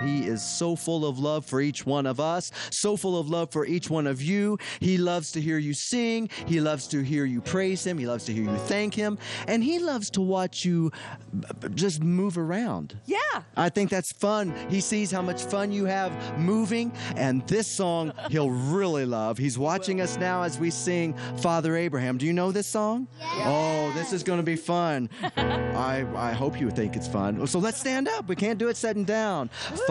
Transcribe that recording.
He is so full of love for each one of us, so full of love for each one of you. He loves to hear you sing. He loves to hear you praise Him. He loves to hear you thank Him. And He loves to watch you just move around. Yeah. I think that's fun. He sees how much fun you have moving, and this song He'll really love. He's watching us now as we sing Father Abraham. Do you know this song? Yeah. Oh, this is going to be fun. I hope you think it's fun. So let's stand up. We can't do it sitting down.